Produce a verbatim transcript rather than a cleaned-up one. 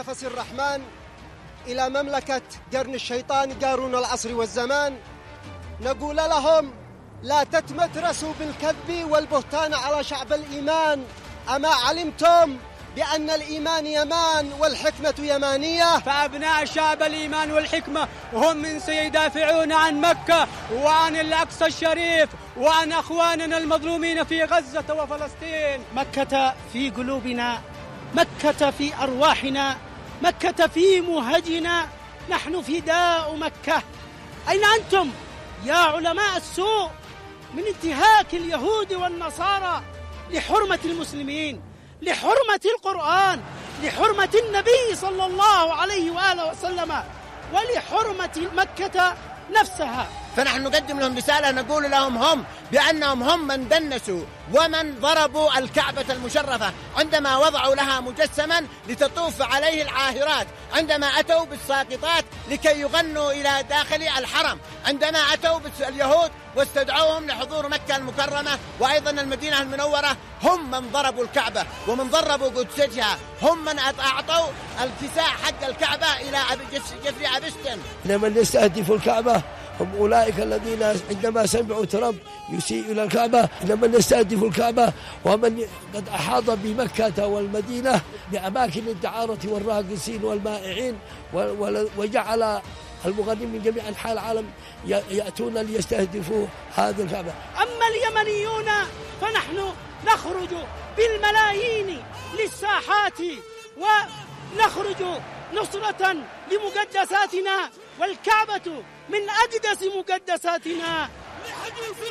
نفس الرحمن إلى مملكة قرن الشيطان قارون العصر والزمان، نقول لهم لا تتمترسوا بالكذب والبهتان على شعب الإيمان. أما علمتم بأن الإيمان يمان والحكمة يمانية؟ فأبناء شعب الإيمان والحكمة هم من سيدافعون عن مكة وعن الأقصى الشريف وعن أخواننا المظلومين في غزة وفلسطين. مكة في قلوبنا، مكة في أرواحنا، مكة في مهجنا، نحن فداء مكة. أين أنتم يا علماء السوء من انتهاك اليهود والنصارى لحرمة المسلمين، لحرمة القرآن، لحرمة النبي صلى الله عليه وآله وسلم، ولحرمة مكة نفسها؟ فنحن نقدم لهم رسالة نقول لهم هم بأنهم هم من دنسوا ومن ضربوا الكعبة المشرفة عندما وضعوا لها مجسما لتطوف عليه العاهرات، عندما أتوا بالساقطات لكي يغنوا إلى داخل الحرم، عندما أتوا اليهود واستدعوهم لحضور مكة المكرمة وأيضا المدينة المنورة، هم من ضربوا الكعبة ومن ضربوا قدستها، هم من أعطوا الكساء حق الكعبة إلى جفري أبستن. لمن يستهدف الكعبة هم أولئك الذين عندما سمعوا ترامب يسيء إلى الكعبة، لمن يستهدف الكعبة ومن قد أحاط بمكة والمدينة بأماكن الدعارة والراقصين والمائعين، وجعل المغنين من جميع أنحاء العالم يأتون ليستهدفوا هذه الكعبة. أما اليمنيون فنحن نخرج بالملايين للساحات ونخرج نصرة لمقدساتنا، والكعبة من أقدس مقدساتنا. لحديث